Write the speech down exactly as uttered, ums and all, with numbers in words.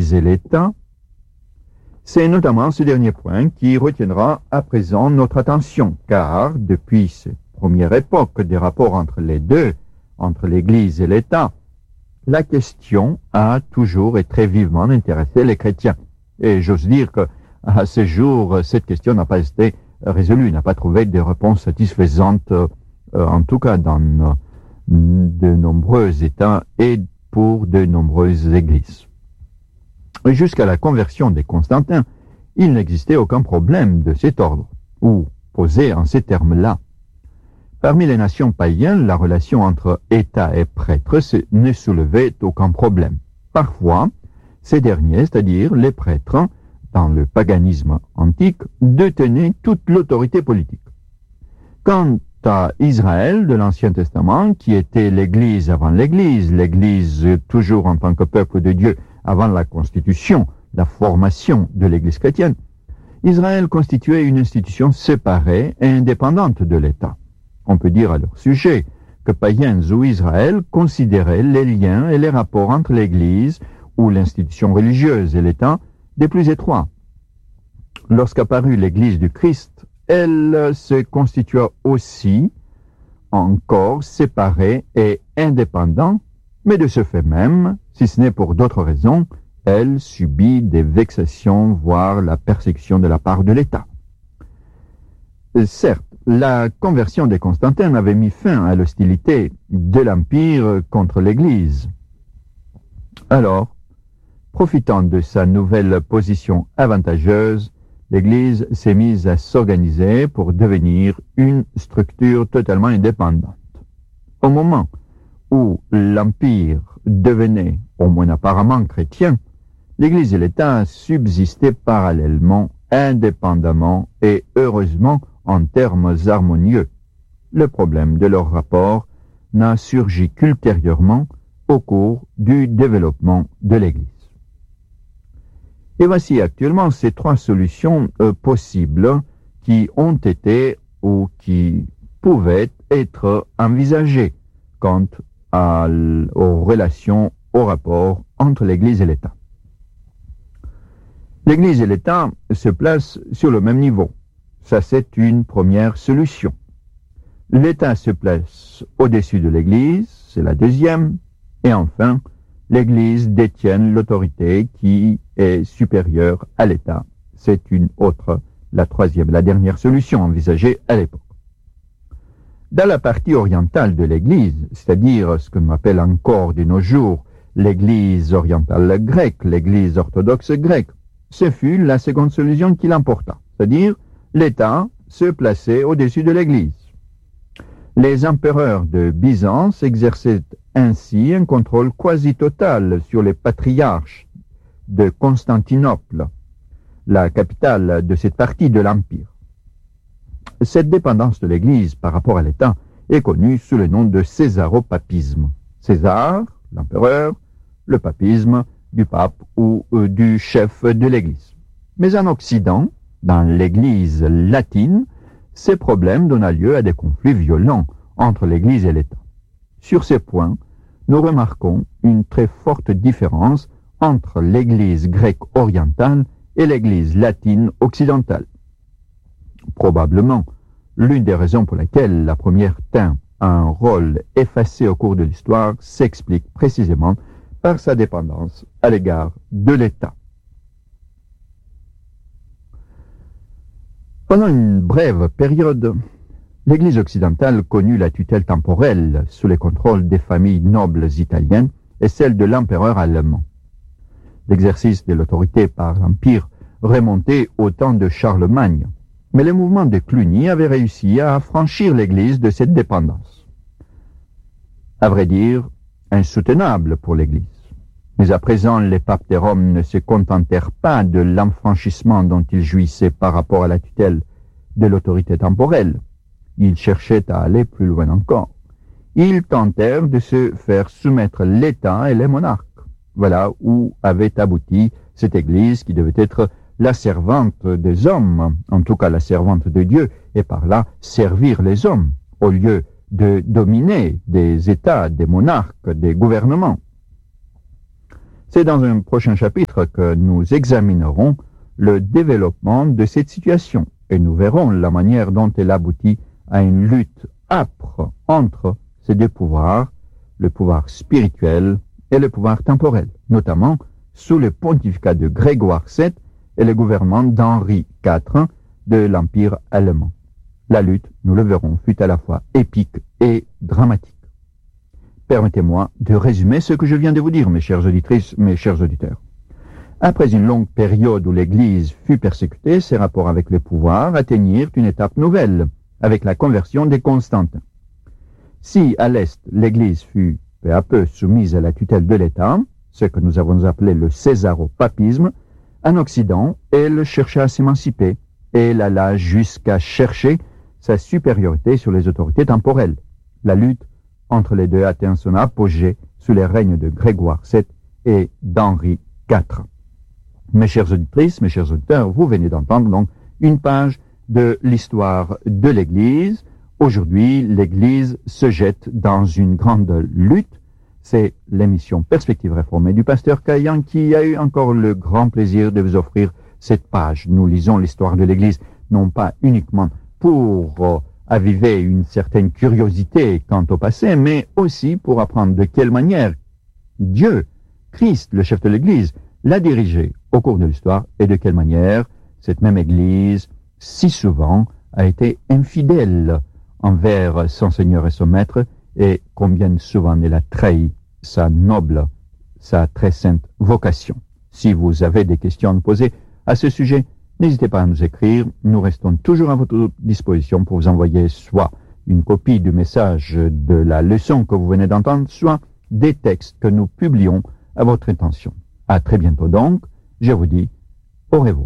l'Église et l'État, c'est notamment ce dernier point qui retiendra à présent notre attention, car depuis cette première époque des rapports entre les deux, entre l'Église et l'État, la question a toujours et très vivement intéressé les chrétiens. Et j'ose dire qu'à ce jour, cette question n'a pas été résolue, n'a pas trouvé de réponse satisfaisante, euh, en tout cas dans euh, de nombreux États et pour de nombreuses églises. Jusqu'à la conversion des Constantins, il n'existait aucun problème de cet ordre, ou posé en ces termes-là. Parmi les nations païennes, la relation entre État et prêtres ne soulevait aucun problème. Parfois, ces derniers, c'est-à-dire les prêtres, dans le paganisme antique, détenaient toute l'autorité politique. Quant à Israël de l'Ancien Testament, qui était l'Église avant l'Église, l'Église toujours en tant que peuple de Dieu avant la constitution, la formation de l'Église chrétienne, Israël constituait une institution séparée et indépendante de l'État. On peut dire à leur sujet que païens ou Israël considéraient les liens et les rapports entre l'Église ou l'institution religieuse et l'État des plus étroits. Lorsqu'apparut l'Église du Christ, elle se constitua aussi en corps séparé et indépendant, mais de ce fait même, si ce n'est pour d'autres raisons, elle subit des vexations, voire la persécution de la part de l'État. Certes, la conversion des Constantins avait mis fin à l'hostilité de l'Empire contre l'Église. Alors, profitant de sa nouvelle position avantageuse, l'Église s'est mise à s'organiser pour devenir une structure totalement indépendante. Au moment où l'Empire devenait, au moins apparemment chrétien, l'Église et l'État subsistaient parallèlement, indépendamment et heureusement en termes harmonieux. Le problème de leur rapport n'a surgi qu'ultérieurement au cours du développement de l'Église. Et voici actuellement ces trois solutions euh, possibles qui ont été ou qui pouvaient être envisagées quant à, aux relations, aux rapports entre l'Église et l'État. L'Église et l'État se placent sur le même niveau. Ça, c'est une première solution. L'État se place au-dessus de l'Église, c'est la deuxième. Et enfin, l'Église détient l'autorité qui est supérieure à l'État. C'est une autre, la troisième, la dernière solution envisagée à l'époque. Dans la partie orientale de l'Église, c'est-à-dire ce que l'on appelle encore de nos jours l'Église orientale grecque, l'Église orthodoxe grecque, ce fut la seconde solution qui l'emporta, c'est-à-dire l'État se plaçait au-dessus de l'Église. Les empereurs de Byzance exerçaient ainsi un contrôle quasi total sur les patriarches de Constantinople, la capitale de cette partie de l'Empire. Cette dépendance de l'Église par rapport à l'État est connue sous le nom de césaropapisme. César, l'empereur, le papisme, du pape ou euh, du chef de l'Église. Mais en Occident, dans l'Église latine, ces problèmes donnent lieu à des conflits violents entre l'Église et l'État. Sur ces points, nous remarquons une très forte différence entre l'Église grecque orientale et l'Église latine occidentale. Probablement, l'une des raisons pour laquelle la première tint un rôle effacé au cours de l'histoire s'explique précisément par sa dépendance à l'égard de l'État. Pendant une brève période, l'Église occidentale connut la tutelle temporelle sous les contrôles des familles nobles italiennes et celle de l'empereur allemand. L'exercice de l'autorité par l'Empire remontait au temps de Charlemagne, mais le mouvement de Cluny avait réussi à affranchir l'Église de cette dépendance. À vrai dire, insoutenable pour l'Église. Mais à présent, les papes de Rome ne se contentèrent pas de l'enfranchissement dont ils jouissaient par rapport à la tutelle de l'autorité temporelle. Ils cherchaient à aller plus loin encore. Ils tentèrent de se faire soumettre l'État et les monarques. Voilà où avait abouti cette Église qui devait être la servante des hommes, en tout cas la servante de Dieu, et par là servir les hommes, au lieu de dominer des États, des monarques, des gouvernements. C'est dans un prochain chapitre que nous examinerons le développement de cette situation et nous verrons la manière dont elle aboutit à une lutte âpre entre ces deux pouvoirs, le pouvoir spirituel et le pouvoir temporel, notamment sous le pontificat de Grégoire sept et le gouvernement d'Henri quatre de l'Empire allemand. La lutte, nous le verrons, fut à la fois épique et dramatique. Permettez-moi de résumer ce que je viens de vous dire, mes chères auditrices, mes chers auditeurs. Après une longue période où l'Église fut persécutée, ses rapports avec le pouvoir atteignirent une étape nouvelle, avec la conversion des Constantins. Si à l'Est, l'Église fut peu à peu soumise à la tutelle de l'État, ce que nous avons appelé le césaropapisme, en Occident, elle chercha à s'émanciper, et elle alla jusqu'à chercher sa supériorité sur les autorités temporelles. La lutte entre les deux atteint son apogée sous les règnes de Grégoire sept et d'Henri quatre. Mes chères auditrices, mes chers auditeurs, vous venez d'entendre donc une page de l'histoire de l'Église. Aujourd'hui, l'Église se jette dans une grande lutte. C'est l'émission Perspective réformée du pasteur Kayan qui a eu encore le grand plaisir de vous offrir cette page. Nous lisons l'histoire de l'Église non pas uniquement pour euh, aviver une certaine curiosité quant au passé, mais aussi pour apprendre de quelle manière Dieu, Christ, le chef de l'Église, l'a dirigé au cours de l'histoire et de quelle manière cette même Église, si souvent, a été infidèle envers son Seigneur et son Maître et combien souvent elle a trahi sa noble, sa très sainte vocation. Si vous avez des questions à nous poser à ce sujet, n'hésitez pas à nous écrire. Nous restons toujours à votre disposition pour vous envoyer soit une copie du message de la leçon que vous venez d'entendre, soit des textes que nous publions à votre intention. À très bientôt donc. Je vous dis au revoir.